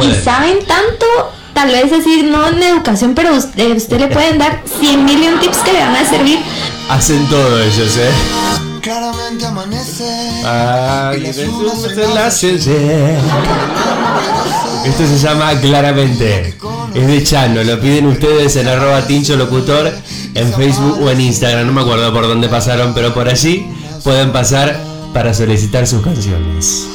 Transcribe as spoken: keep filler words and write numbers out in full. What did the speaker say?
pueden. Y saben tanto, tal vez decir, no en educación, pero usted, usted le pueden dar cien mil y un tips que le van a servir. Hacen todo ellos, ¿eh? Claramente amanece. Ah, y resumes la ciencia. Esto se llama Claramente. Es de Chano, lo piden ustedes en arroba Tincho Locutor, en Facebook o en Instagram. No me acuerdo por dónde pasaron, pero por allí pueden pasar para solicitar sus canciones.